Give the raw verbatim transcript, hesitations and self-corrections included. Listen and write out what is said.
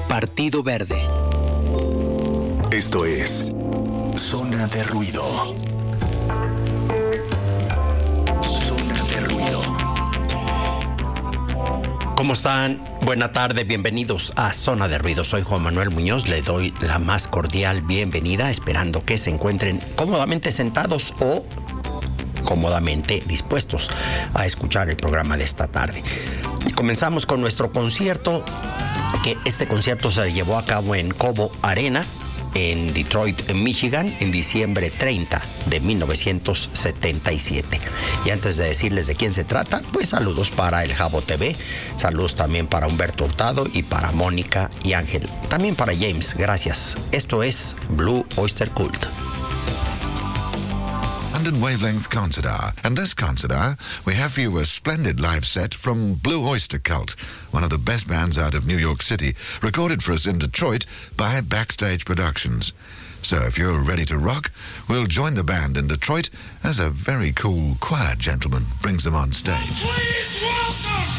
Partido Verde. Esto es Zona de Ruido. Zona de Ruido. ¿Cómo están? Buena tarde, bienvenidos a Zona de Ruido. Soy Juan Manuel Muñoz, le doy la más cordial bienvenida, esperando que se encuentren cómodamente sentados o cómodamente dispuestos a escuchar el programa de esta tarde. Y comenzamos con nuestro concierto, que este concierto se llevó a cabo en Cobo Arena, en Detroit, Michigan, en diciembre treinta de mil novecientos setenta y siete. Y antes de decirles de quién se trata, pues saludos para El Jabo T V, saludos también para Humberto Hurtado y para Mónica y Ángel, también para James, gracias. Esto es Blue Oyster Cult. London Wavelength Concert Hour. And this concert hour, we have for you a splendid live set from Blue Oyster Cult, one of the best bands out of New York City, recorded for us in Detroit by Backstage Productions. So if you're ready to rock, we'll join the band in Detroit as a very cool choir gentleman brings them on stage. Please welcome